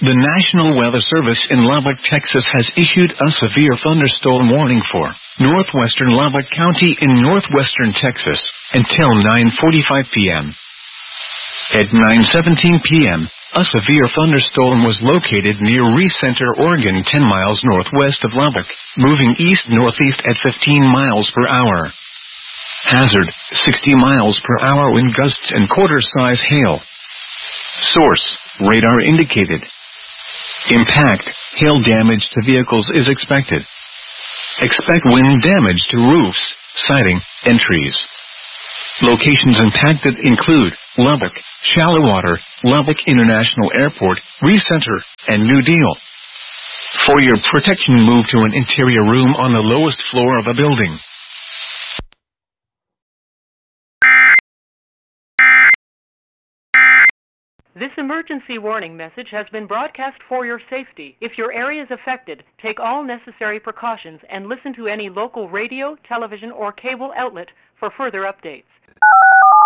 The National Weather Service in Lubbock, Texas has issued a severe thunderstorm warning for northwestern Lubbock County in northwestern Texas until 9:45 p.m. At 9:17 p.m., a severe thunderstorm was located near Recenter, Oregon, 10 miles northwest of Lubbock, moving east-northeast at 15 miles per hour. Hazard, 60 miles per hour wind gusts and quarter-size hail. Source, radar indicated. Impact, hail damage to vehicles is expected. Expect wind damage to roofs, siding, and trees. Locations impacted include Lubbock, Shallowater, Lubbock International Airport, Recenter, and New Deal. For your protection, move to an interior room on the lowest floor of a building. This emergency warning message has been broadcast for your safety. If your area is affected, take all necessary precautions and listen to any local radio, television, or cable outlet for further updates.